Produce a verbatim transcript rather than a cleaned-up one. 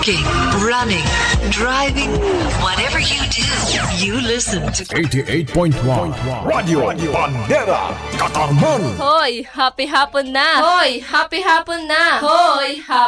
cooking, running, driving, whatever you do, you listen to eighty-eight point one Radio Bandera Katarman. Hoy, happy hapon na! Hoy, happy hapon na! Hoy, happy